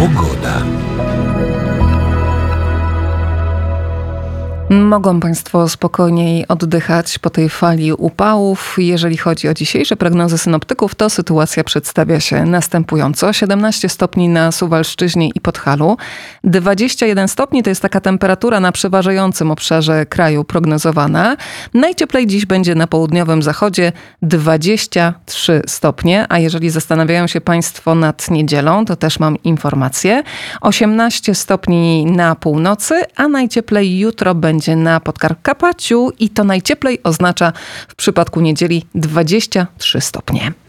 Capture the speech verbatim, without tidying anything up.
Pogoda. Mogą Państwo spokojniej oddychać po tej fali upałów. Jeżeli chodzi o dzisiejsze prognozy synoptyków, to sytuacja przedstawia się następująco. siedemnaście stopni na Suwalszczyźnie i Podhalu. dwadzieścia jeden stopni to jest taka temperatura na przeważającym obszarze kraju prognozowana. Najcieplej dziś będzie na południowym zachodzie dwadzieścia trzy stopnie, a jeżeli zastanawiają się Państwo nad niedzielą, to też mam informację. osiemnaście stopni na północy, a najcieplej jutro będzie na Podkarpaciu i to najcieplej oznacza w przypadku niedzieli dwadzieścia trzy stopnie.